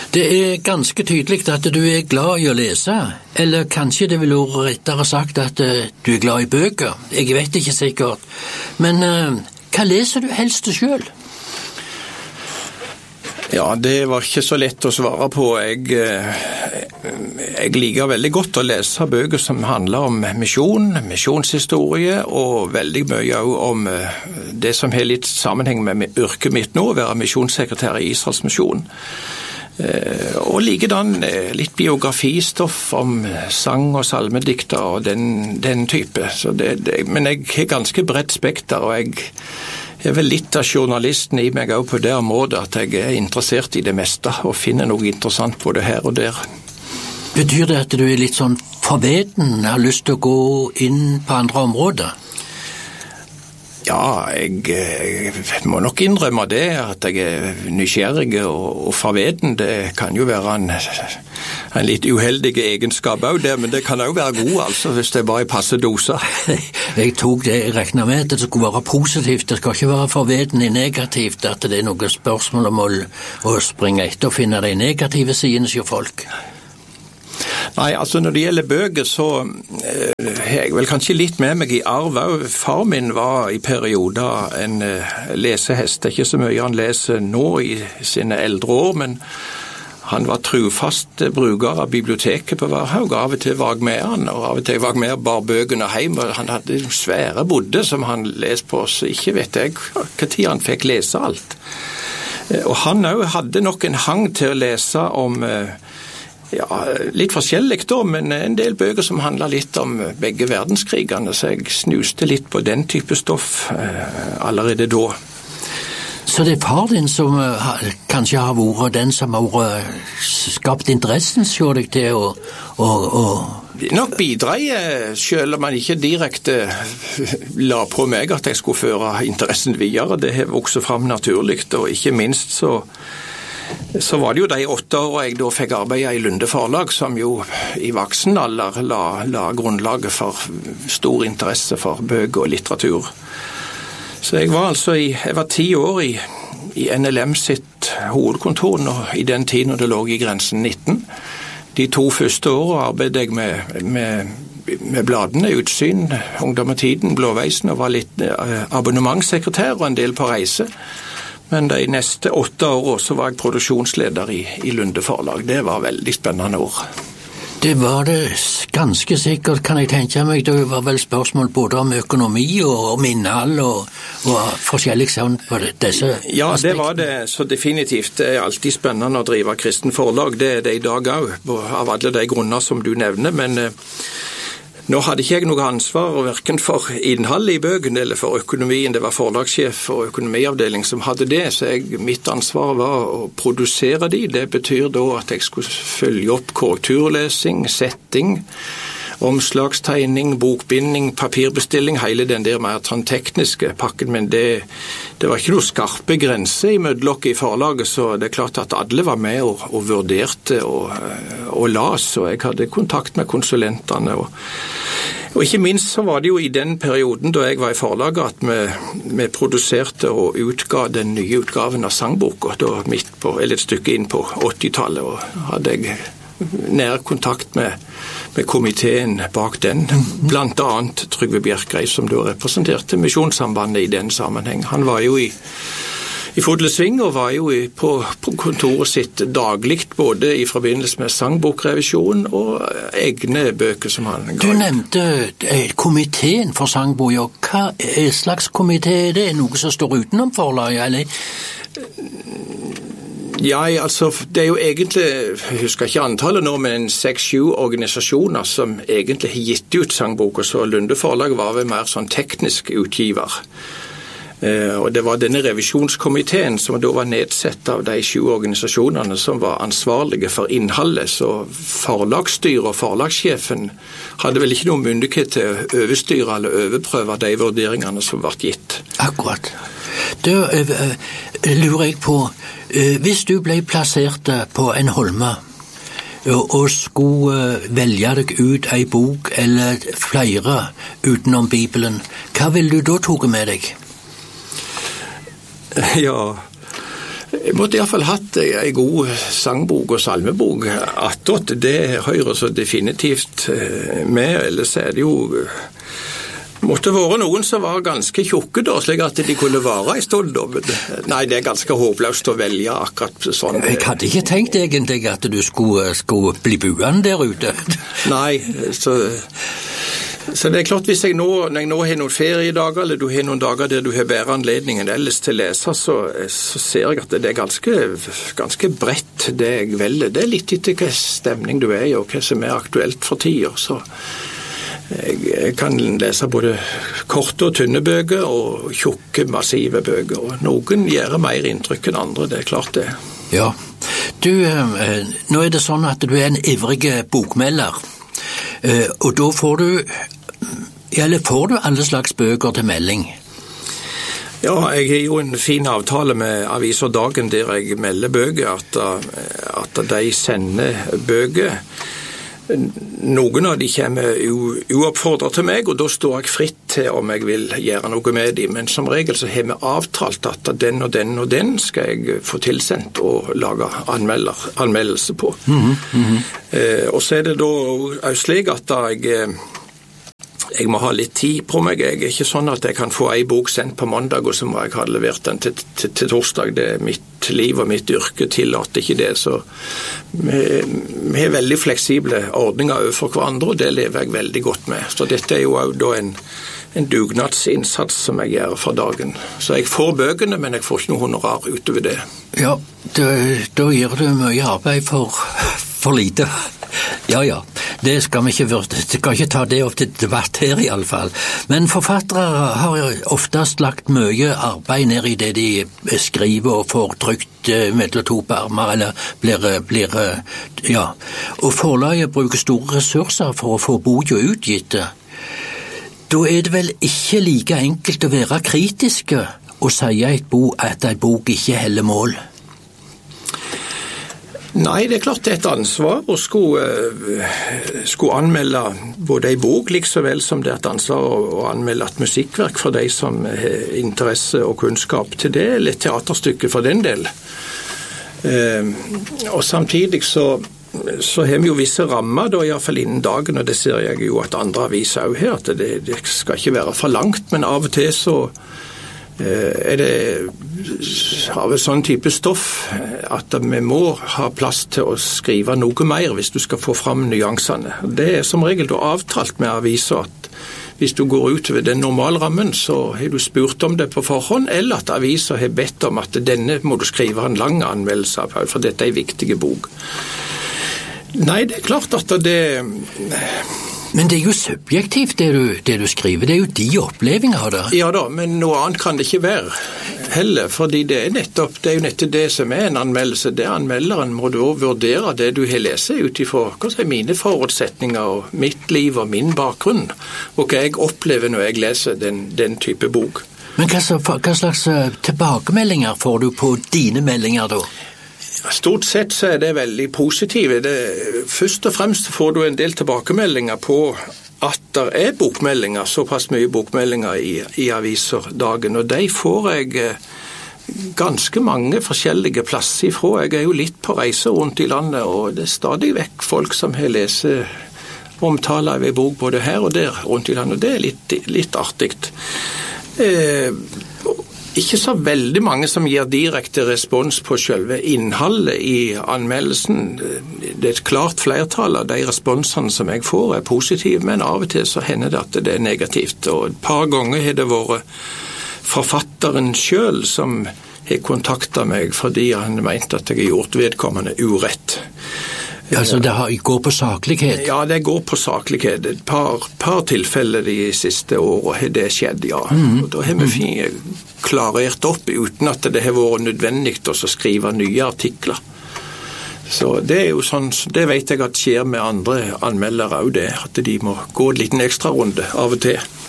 Det ganske tydelig at du glad i å lese, eller kanskje det vil være rettere sagt at du glad i bøker. Jeg vet ikke sikkert. Men hva leser du helst selv? Ja, det var ikke så lett å svare på. Jeg liker veldig godt å lese bøker som handler om misjon, misjonshistorie, og veldig mye om det som har litt sammenheng med yrket mitt nå, å være misjonssekretær i Israels misjon. Og likedan litt biografistoff om sang og salmedikter og den type. Så men jeg har ganske bredt spekter, og jeg er vel litt av journalisten i meg også på det området, at jeg er interessert i det meste og finner noe interessant på det her og der. Betyr det at du er litt sånn forveden, har lyst til å gå inn på andre områder? Ja, jeg må nok innrømme det, at jeg er nysgjerrig og forveden. Det kan jo være en litt uheldig egenskap også det, men det kan også være god, altså, hvis det bare er passe doser. Jeg regner med at det skulle være positivt, det skal ikke være forveden i negativt, at det er noe spørsmål om å springe etter og finne de negative sidene til folk. Nei, altså når det gjelder bøker, så har jeg vel kanskje litt med meg i arv. Far min var i perioder en lesehest. Det er ikke så mye han leser nå i sine eldre år, men han var trufast bruker av biblioteket på Varhaug. Av og til var jeg med han, og av og til var jeg med bar bøkene hjem. Han hadde svære bodde som han leste på, så ikke vet jeg hva tid han fikk lese alt. Og han også hadde nok en hang til å lese om litt forskjellig da, men en del bøker som handler litt om begge verdenskrigene, så jeg snuste litt på den type stoff allerede da. Så det er far din som kanskje har vært den som har skapt interessen for deg til å nok bidrar, selv om man ikke direkte la på meg at jeg skulle føre interessen videre. Det har vokset fram naturlig, og ikke minst så var det jo de 8 år jeg da fikk arbeide i Lunde Forlag, som jo i voksen alder la grunnlaget for stor interesse for bøker og litteratur. Så jeg var 10 år i NLM sitt hovedkontor nå, i den tiden når det lå i grensen 19. De 2 første årene arbeidet jeg med bladene, Utsyn, Ungdom og Tiden, Blåveisen, og var litt abonnementssekretær og en del på reise. Men de neste 8 årene så var jeg produksjonsleder i Lunde Forlag. Det var veldig spennende år. Det var det ganske sikkert, kan jeg tenke meg. Det var vel spørsmål både om økonomi og om innhold og forskjellig sånn på disse aspektene. Ja, det var det så definitivt. Det er alltid spennende å drive kristen forlag. Det er det i dag også, av alle de grunner som du nevner, men nå hadde ikke jeg noe ansvar hverken for innholdet i bøkene eller for økonomien. Det var forlagssjef og økonomiavdeling som hadde det, så mitt ansvar var å produsere de. Det betyr da at jeg skulle følge opp korrekturlesing, setting, omslagstegning, bokbinding, papirbestilling, hele den der mer sånn tekniske pakken, men det var ikke noe skarpe grenser i mødlokket i forlaget, så det er klart at alle var med og vurderte og las, og jeg hadde kontakt med konsulentene, og ikke minst så var det jo i den perioden da jeg var i forlaget at vi produserte og utga den nye utgaven av sangboka, da et stykke inn på 80-tallet, og hadde jeg nær kontakt med komiteen bak den, blant annet Trygve Bjerkreim, som da representerte Misjonssambandet i den sammenheng. Han var jo i Fodlesving og var jo på kontoret sitt dagligt, både i forbindelse med sangbokrevisjon og egne bøker som han ga. Du nevnte komiteen for sangboka. Hva slags komité er det? Noe som står utenom forlaget, eller? Ja, altså, det er jo egentlig, jeg husker ikke antallet nå, men 6-7 organisasjoner som egentlig har gitt ut sangboker, så Lunde Forlag var vel mer sånn teknisk utgiver. Og det var denne revisjonskomiteen som da var nedsett av de 7 organisasjonene som var ansvarlige for innholdet, så forlagsstyret og forlagssjefen hadde vel ikke noen myndighet til å overstyre eller overprøve de vurderingene som ble gitt. Akkurat. Da lurer jeg på, hvis du ble plassert på en holme og skulle velge deg ut en bok eller flere utenom Bibelen, hva vil du da ta med deg? Ja, Jeg måtte i hvert fall hatt en god sangbok og salmebok attåt. Det hører så definitivt med, ellers det jo måtte være noen som var ganske tjukke da, slik at de kunne vare en stund. Nei, det ganske håpløst å velge akkurat sånn. Jeg hadde ikke tenkt egentlig at du skulle bli buende der ute. Nei, så det klart, hvis når jeg nå har noen feriedager, eller du har noen dager der du har bedre anledning enn ellers til å lese, så ser jeg at det ganske bredt det jeg velger. Det litt etter hva stemning du i, og hva som aktuelt for tiden, så jeg kan lese både korte og tynne bøker og tjukke, massive bøker, og noen gjør mer inntrykk enn andre, det klart det. Ja, du, nå det sånn at du en ivrig bokmelder, og da får du alle slags bøker til melding. Ja, jeg har jo en fin avtale med Aviser Dagen der jeg melder bøker, at de sender bøker. Noen av de kommer uoppfordret til meg, og da står jeg fritt til om jeg vil gjøre noe med dem. Men som regel så har vi avtalt at den og den og den skal jeg få tilsendt og lage anmeldelse på. Og så det da slik at jeg må ha litt tid på meg. Jeg ikke sånn at jeg kan få en bok sendt på mandag, og så må jeg ha levert den til torsdag. Det mitt liv og mitt yrke tillater ikke det, så vi har veldig fleksible ordninger overfor hverandre, og det lever jeg veldig godt med. Så dette jo da en dugnadsinnsats som jeg gjør for dagen. Så jeg får bøkene, men jeg får ikke noe honorar utover det. Ja, da gjør du mye arbeid for lite. Ja, det skal vi ikke ta det opp til debatt her i alle fall. Men forfattere har oftest lagt mye arbeid ned i det de skriver og får trykt mellom to permer, eller blir ja. Og forlaget bruker store ressurser for å få boka utgitt. Da det vel ikke like enkelt å være kritiske og si at en bok ikke heller mål. Nei, det klart det et ansvar å skulle anmelde både en bok, like vel som det et ansvar å anmelde et musikkverk for de som har interesse og kunnskap til det, eller et teaterstykke for den del. Og samtidig så har vi jo visse rammer, da i hvert fall innen dagen, og det ser jeg jo at andre aviser også her, at det skal ikke være for langt, men av og til så det av en sånn type stoff at vi må ha plass til å skrive noe mer hvis du skal få fram nyansene. Det som regel da avtalt med aviser at hvis du går ut ved den normalrammen, så har du spurt om det på forhånd, eller at aviser har bedt om at denne må du skrive en lang anmeldelse av, for dette en viktig bok. Nei, det klart at det Men det jo subjektivt det du skriver, det jo de opplevelser av det. Ja da, men noe annet kan det ikke være heller, fordi det jo nettopp det som en anmeldelse. Det anmelderen må da vurdere det du har lest ut ifra mine forutsetninger og mitt liv og min bakgrunn, og hva jeg opplever når jeg leser den type bok. Men hva slags tilbakemeldinger får du på dine meldinger da? Stort sett så det veldig positive. Først og fremst får du en del tilbakemeldinger på at det bokmeldinger, såpass mye bokmeldinger i Aviser Dagen, og de får jeg ganske mange forskjellige plasser ifra. Jeg jo litt på reise rundt i landet, og det stadig vekk folk som har lest omtaler av en bok både her og der rundt i landet, og det litt artig. Ikke så veldig mange som gir direkte respons på selve innholdet i anmeldelsen. Det et klart flertall av de responsene som jeg får positive, men av og til så hender det at det negativt. Og et par ganger har det vært forfatteren selv som har kontaktet meg fordi han mente at jeg har gjort vedkommende urett. Altså det går på saklighet? Ja, det går på saklighet. Et par tilfeller de siste årene har det skjedd, ja. Og da har vi klarert opp uten at det har vært nødvendig å skrive nye artikler. Så det jo sånn, det vet jeg at skjer med andre anmeldere også det, at de må gå en liten ekstra runde av og til.